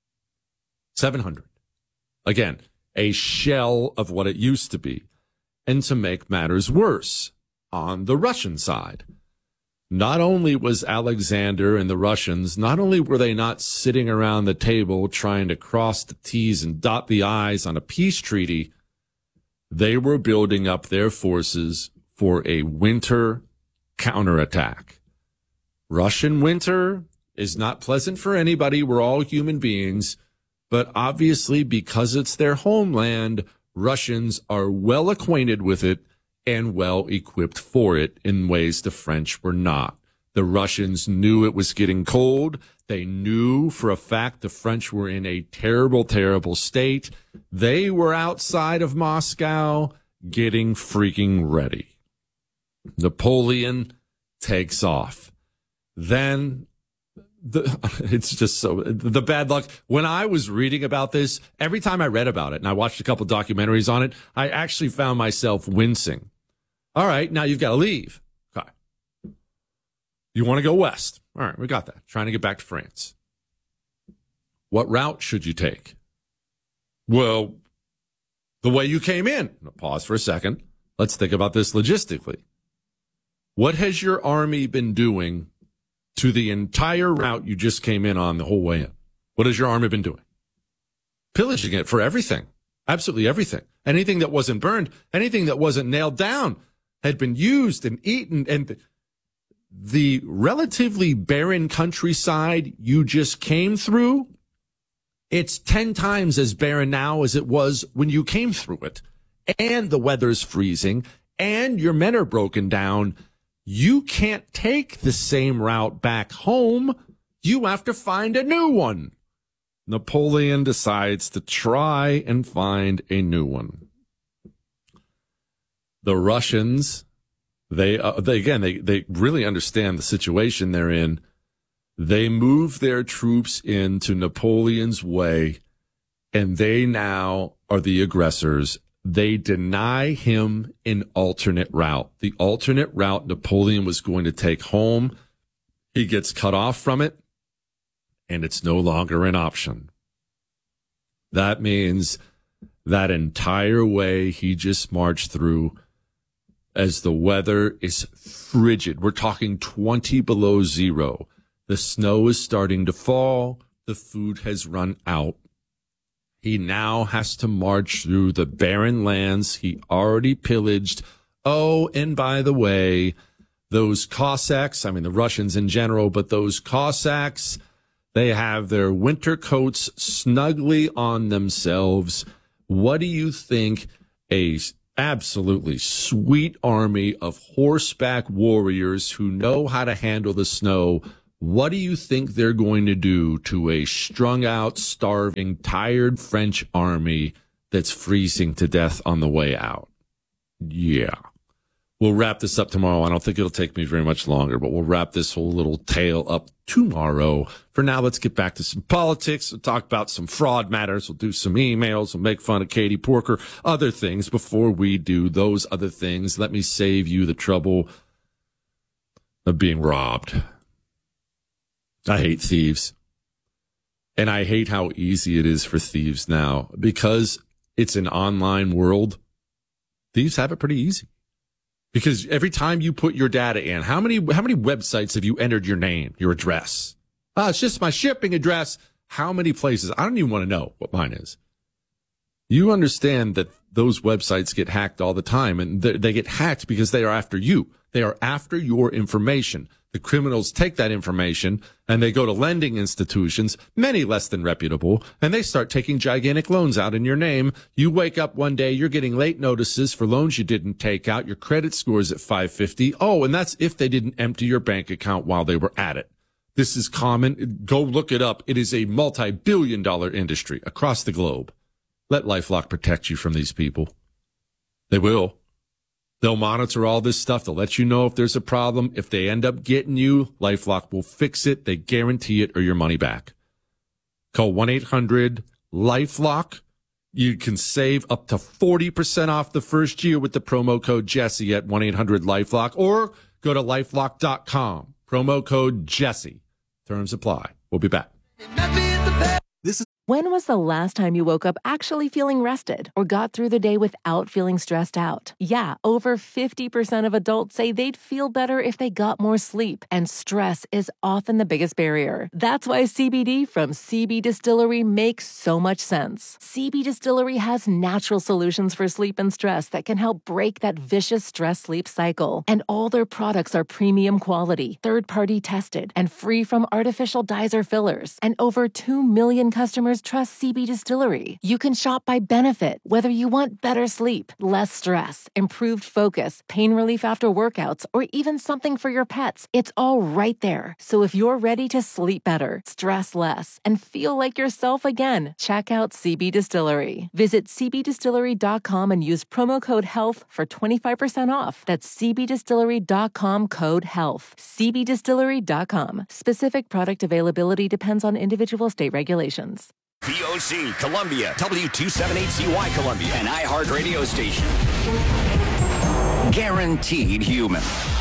Speaker 1: 700. Again, a shell of what it used to be. And to make matters worse, on the Russian side, not only was Alexander and the Russians, not only were they not sitting around the table trying to cross the T's and dot the I's on a peace treaty, they were building up their forces for a winter counterattack. Russian winter is not pleasant for anybody. We're all human beings. But obviously, because it's their homeland, Russians are well acquainted with it and well equipped for it in ways the French were not. The Russians knew it was getting cold. They knew for a fact the French were in a terrible, terrible state. They were outside of Moscow getting freaking ready. Napoleon takes off. Then it's just so the bad luck. When I was reading about this, every time I read about it, and I watched a couple documentaries on it, I actually found myself wincing. All right, now you've got to leave. Okay. You want to go west. All right, we got that. Trying to get back to France. What route should you take? Well, the way you came in. Now, pause for a second. Let's think about this logistically. What has your army been doing to the entire route you just came in on the whole way in? What has your army been doing? Pillaging it for everything. Absolutely everything. Anything that wasn't burned, anything that wasn't nailed down had been used and eaten. And the relatively barren countryside you just came through, it's 10 times as barren now as it was when you came through it. And the weather's freezing and your men are broken down. You can't take the same route back home. You have to find a new one. Napoleon decides to try and find a new one. The Russians, they really understand the situation they're in. They move their troops into Napoleon's way, and they now are the aggressors. They deny him an alternate route. The alternate route Napoleon was going to take home, he gets cut off from it, and it's no longer an option. That means that entire way he just marched through, as the weather is frigid. We're talking 20 below zero. The snow is starting to fall. The food has run out. He now has to march through the barren lands he already pillaged. Oh, and by the way, those Cossacks, I mean the Russians in general, but those Cossacks, they have their winter coats snugly on themselves. What do you think a absolutely sweet army of horseback warriors who know how to handle the snow, what do you think they're going to do to a strung out, starving, tired French army that's freezing to death on the way out? Yeah. We'll wrap this up tomorrow. I don't think it'll take me very much longer, but we'll wrap this whole little tale up tomorrow. For now, let's get back to some politics. We'll talk about some fraud matters. We'll do some emails. We'll make fun of Katie Porker, other things. Before we do those other things, let me save you the trouble of being robbed. I hate thieves. And I hate how easy it is for thieves now. Because it's an online world, thieves have it pretty easy. Because every time you put your data in, how many websites have you entered your name, your address? It's just my shipping address. How many places? I don't even want to know what mine is. You understand that those websites get hacked all the time, and they get hacked because they are after you. They are after your information. The criminals take that information and they go to lending institutions, many less than reputable, and they start taking gigantic loans out in your name. You wake up one day, you're getting late notices for loans you didn't take out. Your credit score is at 550. Oh, and that's if they didn't empty your bank account while they were at it. This is common. Go look it up. It is a multi-billion-dollar industry across the globe. Let LifeLock protect you from these people. They will. They'll monitor all this stuff. They'll let you know if there's a problem. If they end up getting you, LifeLock will fix it. They guarantee it or your money back. Call 1-800-LifeLock. You can save up to 40% off the first year with the promo code Jesse at 1-800-LifeLock, or go to LifeLock.com. Promo code Jesse. Terms apply. We'll be back.
Speaker 7: When was the last time you woke up actually feeling rested or got through the day without feeling stressed out? Yeah, over 50% of adults say they'd feel better if they got more sleep, and stress is often the biggest barrier. That's why CBD from CB Distillery makes so much sense. CB Distillery has natural solutions for sleep and stress that can help break that vicious stress-sleep cycle. And all their products are premium quality, third-party tested, and free from artificial dyes or fillers. And over 2 million customers trust CB Distillery. You can shop by benefit, whether you want better sleep, less stress, improved focus, pain relief after workouts, or even something for your pets. It's all right there. So if you're ready to sleep better, stress less, and feel like yourself again, check out CB Distillery. Visit cbdistillery.com and use promo code HEALTH for 25% off. That's cbdistillery.com, code HEALTH. cbdistillery.com. Specific product availability depends on individual state regulations.
Speaker 4: VOC, Columbia, W278CY Columbia, an iHeart radio station. Guaranteed human.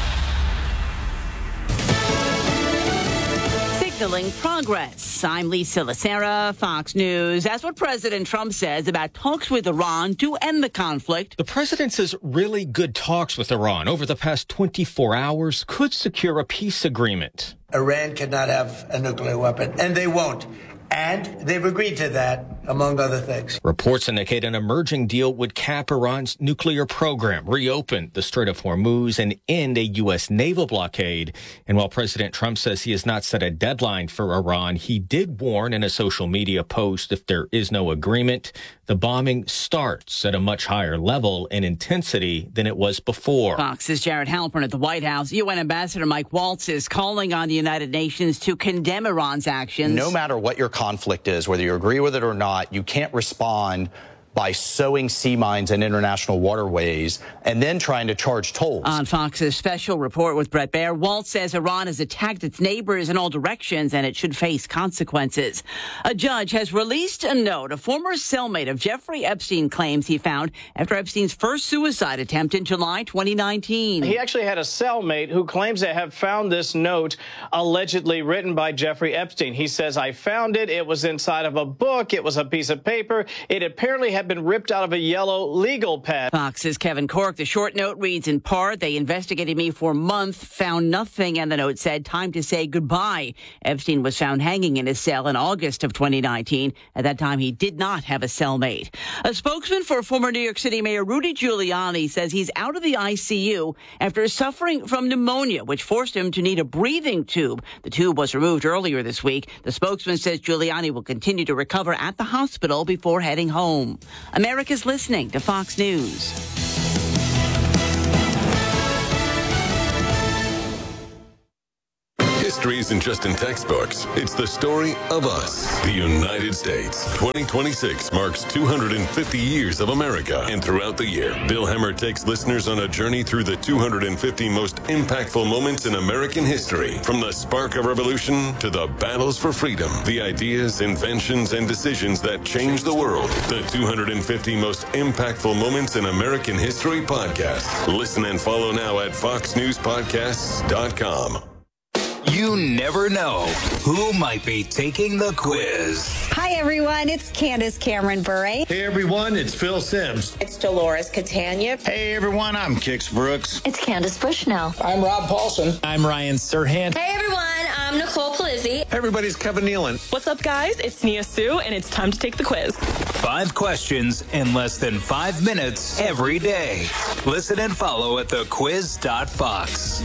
Speaker 14: Signaling progress. I'm Lisa Lacera, Fox News. That's what President Trump says about talks with Iran to end the conflict.
Speaker 15: The president says really good talks with Iran over the past 24 hours could secure a peace agreement.
Speaker 16: Iran cannot have a nuclear weapon, and they won't. And they've agreed to that, among other things.
Speaker 15: Reports indicate an emerging deal would cap Iran's nuclear program, reopen the Strait of Hormuz, and end a U.S. naval blockade. And while President Trump says he has not set a deadline for Iran, he did warn in a social media post if there is no agreement, the bombing starts at a much higher level and intensity than it was before.
Speaker 14: Fox's Jared Halpern at the White House. UN Ambassador Mike Waltz is calling on the United Nations to condemn Iran's actions.
Speaker 17: No matter what your conflict is, whether you agree with it or not, you can't respond by sowing sea mines in international waterways and then trying to charge tolls.
Speaker 14: On Fox's special report with Brett Baer, Waltz says Iran has attacked its neighbors in all directions and it should face consequences. A judge has released a note a former cellmate of Jeffrey Epstein claims he found after Epstein's first suicide attempt in July 2019.
Speaker 18: He actually had a cellmate who claims to have found this note allegedly written by Jeffrey Epstein. He says, I found it. It was inside of a book. It was a piece of paper. It apparently had have been ripped out of a yellow legal pad.
Speaker 14: Fox's Kevin Corke. The short note reads in part, they investigated me for a month, found nothing, and the note said, time to say goodbye. Epstein was found hanging in his cell in August of 2019. At that time, he did not have a cellmate. A spokesman for former New York City Mayor Rudy Giuliani says he's out of the ICU after suffering from pneumonia, which forced him to need a breathing tube. The tube was removed earlier this week. The spokesman says Giuliani will continue to recover at the hospital before heading home. America's listening to Fox News.
Speaker 21: History isn't just in textbooks. It's the story of us, the United States. 2026 marks 250 years of America. And throughout the year, Bill Hemmer takes listeners on a journey through the 250 most impactful moments in American history. From the spark of revolution to the battles for freedom, the ideas, inventions, and decisions that changed the world. The 250 most impactful moments in American history podcast. Listen and follow now at foxnewspodcasts.com.
Speaker 22: You never know who might be taking the quiz.
Speaker 23: Hi, everyone. It's Candace Cameron Bure.
Speaker 24: Hey, everyone. It's Phil Sims.
Speaker 23: It's Dolores Catania.
Speaker 24: Hey, everyone. I'm Kix Brooks.
Speaker 23: It's Candace Bushnell.
Speaker 24: I'm Rob Paulson.
Speaker 25: I'm Ryan Serhant.
Speaker 23: Hey, everyone. I'm Nicole Palizzi.
Speaker 24: Hey, everybody's Kevin Nealon.
Speaker 26: What's up, guys? It's Nia Sue, and it's time to take the quiz.
Speaker 22: 5 questions in less than 5 minutes every day. Listen and follow at thequiz.fox.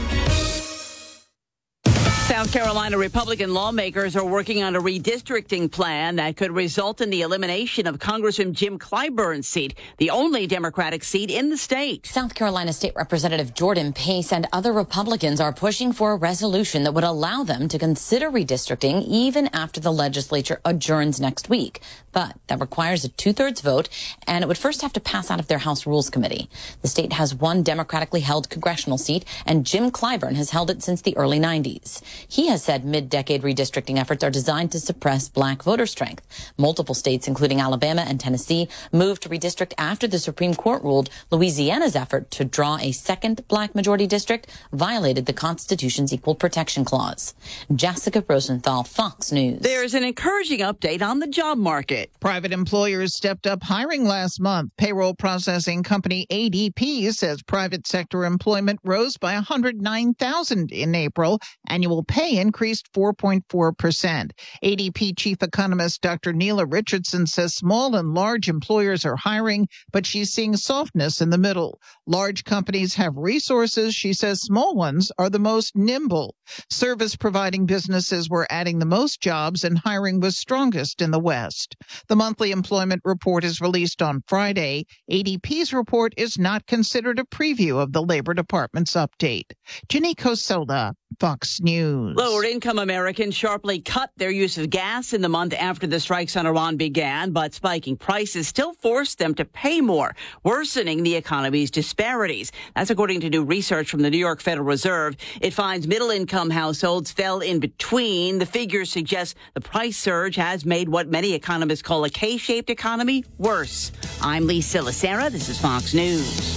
Speaker 14: South Carolina Republican lawmakers are working on a redistricting plan that could result in the elimination of Congressman Jim Clyburn's seat, the only Democratic seat in the state.
Speaker 27: South Carolina State Representative Jordan Pace and other Republicans are pushing for a resolution that would allow them to consider redistricting even after the legislature adjourns next week. But that requires a 2/3 vote, and it would first have to pass out of their House Rules Committee. The state has one democratically held congressional seat, and Jim Clyburn has held it since the early 90s. He has said mid-decade redistricting efforts are designed to suppress black voter strength. Multiple states, including Alabama and Tennessee, moved to redistrict after the Supreme Court ruled Louisiana's effort to draw a second black majority district violated the Constitution's Equal Protection Clause. Jessica Rosenthal, Fox News.
Speaker 14: There's an encouraging update on the job market.
Speaker 28: Private employers stepped up hiring last month. Payroll processing company ADP says private sector employment rose by 109,000 in April. Annual pay increased 4.4%. ADP chief economist Dr. Neela Richardson says small and large employers are hiring, but she's seeing softness in the middle. Large companies have resources. She says small ones are the most nimble. Service providing businesses were adding the most jobs and hiring was strongest in the West. The monthly employment report is released on Friday. ADP's report is not considered a preview of the Labor Department's update. Ginny Cosola, Fox News.
Speaker 14: Lower-income Americans sharply cut their use of gas in the month after the strikes on Iran began, but spiking prices still forced them to pay more, worsening the economy's disparities. That's according to new research from the New York Federal Reserve. It finds middle-income households fell in between. The figures suggest the price surge has made what many economists call a K-shaped economy worse. I'm Lee Silasera. This is Fox News.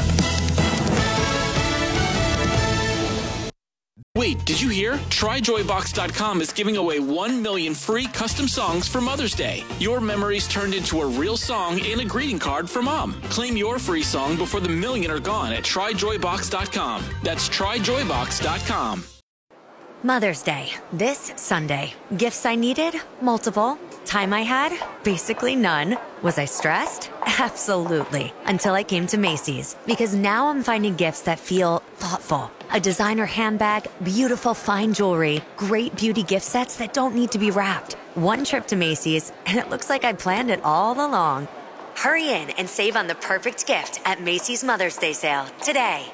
Speaker 2: Wait, did you hear? TryJoyBox.com is giving away 1 million free custom songs for Mother's Day. Your memories turned into a real song and a greeting card for Mom. Claim your free song before the million are gone at TryJoyBox.com. That's TryJoyBox.com.
Speaker 29: Mother's Day, this Sunday. Gifts I needed? Multiple. Time I had? Basically none. Was I stressed? Absolutely. Until I came to Macy's. Because now I'm finding gifts that feel thoughtful. A designer handbag, beautiful fine jewelry, great beauty gift sets that don't need to be wrapped. One trip to Macy's, and it looks like I planned it all along. Hurry in and save on the perfect gift at Macy's Mother's Day sale today.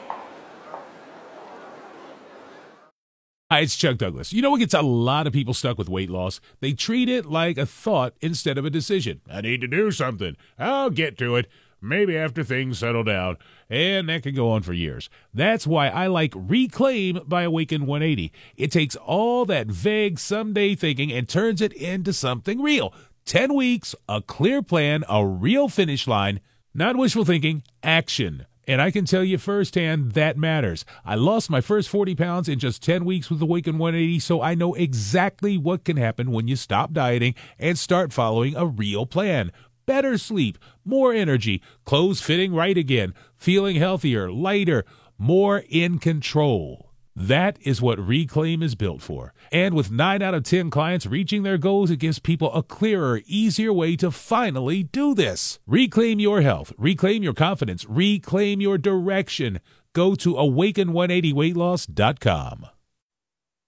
Speaker 30: Hi, it's Chuck Douglas. You know what gets a lot of people stuck with weight loss? They treat it like a thought instead of a decision. I need to do something. I'll get to it. Maybe after things settle down. And that can go on for years. That's why I like Reclaim by Awaken 180. It takes all that vague someday thinking and turns it into something real. 10 weeks, a clear plan, a real finish line. Not wishful thinking, action. And I can tell you firsthand that matters. I lost my first 40 pounds in just 10 weeks with Awaken 180, so I know exactly what can happen when you stop dieting and start following a real plan. better sleep, more energy, clothes fitting right again, feeling healthier, lighter, more in control. That is what Reclaim is built for. And with 9 out of 10 clients reaching their goals, it gives people a clearer, easier way to finally do this. Reclaim your health. Reclaim your confidence. Reclaim your direction. Go to Awaken180weightloss.com.